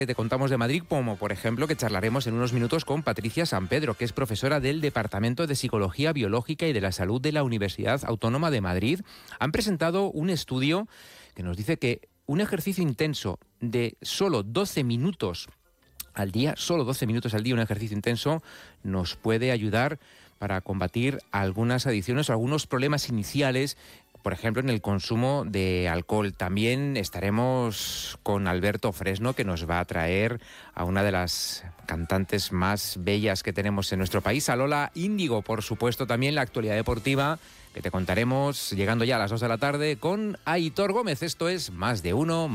que te contamos de Madrid, como por ejemplo que charlaremos en unos minutos con Patricia San Pedro, que es profesora del Departamento de Psicología Biológica y de la Salud de la Universidad Autónoma de Madrid. Han presentado un estudio que nos dice que un ejercicio intenso de solo 12 minutos al día, un ejercicio intenso, nos puede ayudar para combatir algunas adicciones o algunos problemas iniciales, por ejemplo, en el consumo de alcohol. También estaremos con Alberto Fresno, que nos va a traer a una de las cantantes más bellas que tenemos en nuestro país, a Lola Índigo. Por supuesto, también la actualidad deportiva, que te contaremos llegando ya a las 2 de la tarde con Aitor Gómez. Esto es Más de Uno.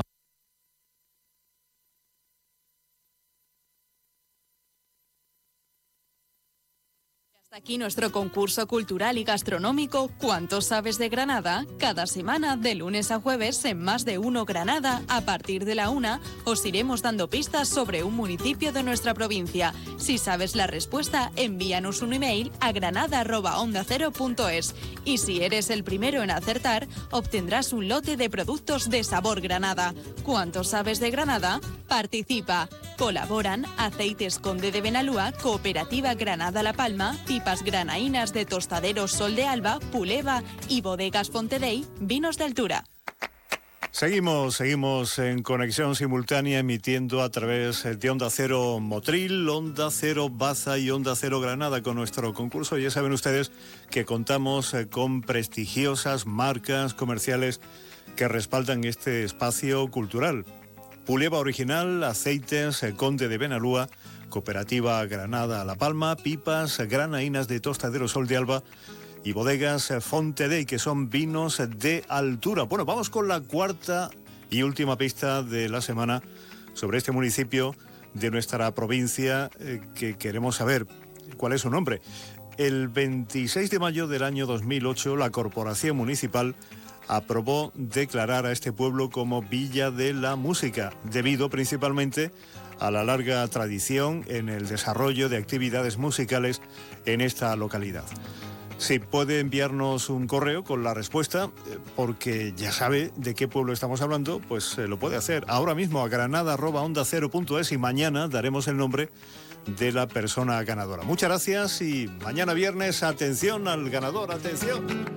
Aquí nuestro concurso cultural y gastronómico ¿Cuánto sabes de Granada? Cada semana, de lunes a jueves, en Más de Uno Granada, a partir de la 1, os iremos dando pistas sobre un municipio de nuestra provincia. Si sabes la respuesta, envíanos un email a granada@ondacero.es. Y si eres el primero en acertar, obtendrás un lote de productos de sabor Granada. ¿Cuánto sabes de Granada? Participa. Colaboran Aceites Conde de Benalúa, Cooperativa Granada La Palma, Pipas Granaínas de Tostaderos Sol de Alba, Puleva y Bodegas Fontedey, Vinos de Altura. Seguimos en conexión simultánea, emitiendo a través de Onda Cero Motril, Onda Cero Baza y Onda Cero Granada con nuestro concurso. Ya saben ustedes que contamos con prestigiosas marcas comerciales que respaldan este espacio cultural. Puleva Original, Aceites Conde de Benalúa, Cooperativa Granada La Palma, Pipas Granaínas de Tostadero Sol de Alba y Bodegas Fontedey, que son vinos de altura. Bueno, vamos con la cuarta y última pista de la semana sobre este municipio de nuestra provincia que queremos saber cuál es su nombre. El 26 de mayo del año 2008, la Corporación Municipal aprobó declarar a este pueblo como Villa de la Música, debido principalmente a la larga tradición en el desarrollo de actividades musicales en esta localidad. Si puede enviarnos un correo con la respuesta, porque ya sabe de qué pueblo estamos hablando, pues lo puede hacer ahora mismo a granada@ondacero.es y mañana daremos el nombre de la persona ganadora. Muchas gracias y mañana viernes, atención al ganador, atención.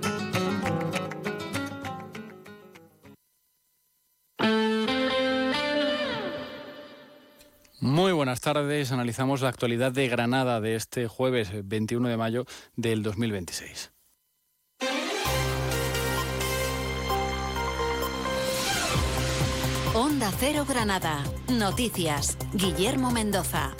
Muy buenas tardes, analizamos la actualidad de Granada de este jueves 21 de mayo del 2026. Onda Cero Granada, noticias, Guillermo Mendoza.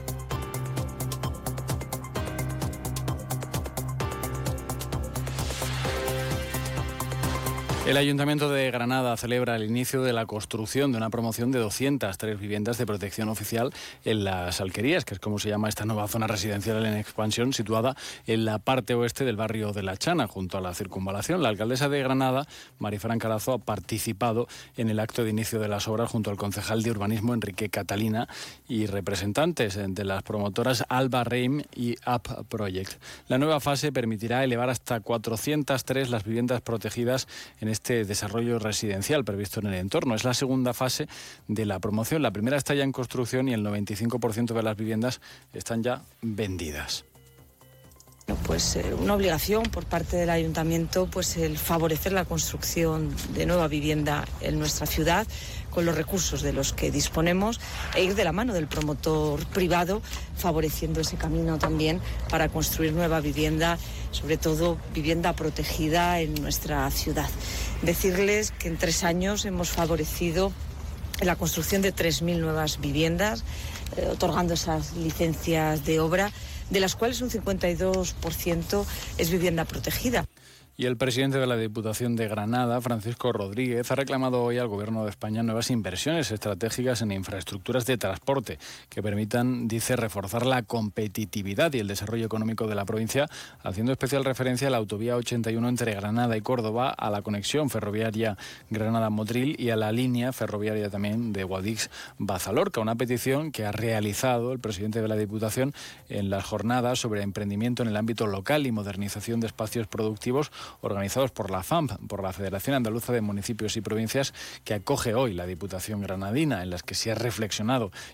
El Ayuntamiento de Granada celebra el inicio de la construcción de una promoción de 203 viviendas de protección oficial en Las Alquerías, que es como se llama esta nueva zona residencial en expansión situada en la parte oeste del barrio de La Chana, junto a la circunvalación. La alcaldesa de Granada, Marifran Carazo, ha participado en el acto de inicio de las obras junto al concejal de urbanismo, Enrique Catalina, y representantes de las promotoras Alba Reim y Up Project. La nueva fase permitirá elevar hasta 403 las viviendas protegidas en este desarrollo residencial previsto en el entorno. Es la segunda fase de la promoción. La primera está ya en construcción y el 95% de las viviendas están ya vendidas. Pues una obligación por parte del Ayuntamiento, pues el favorecer la construcción de nueva vivienda en nuestra ciudad con los recursos de los que disponemos e ir de la mano del promotor privado, favoreciendo ese camino también para construir nueva vivienda, sobre todo vivienda protegida en nuestra ciudad. Decirles que en 3 años hemos favorecido la construcción de 3.000 nuevas viviendas, otorgando esas licencias de obra, de las cuales un 52% es vivienda protegida. Y el presidente de la Diputación de Granada, Francisco Rodríguez, ha reclamado hoy al Gobierno de España nuevas inversiones estratégicas en infraestructuras de transporte que permitan, dice, reforzar la competitividad y el desarrollo económico de la provincia, haciendo especial referencia a la autovía 81 entre Granada y Córdoba, a la conexión ferroviaria Granada-Motril y a la línea ferroviaria también de Guadix-Bazalorca, una petición que ha realizado el presidente de la Diputación en las jornadas sobre emprendimiento en el ámbito local y modernización de espacios productivos organizados por la FAMP, por la Federación Andaluza de Municipios y Provincias, que acoge hoy la Diputación granadina, en las que se ha reflexionado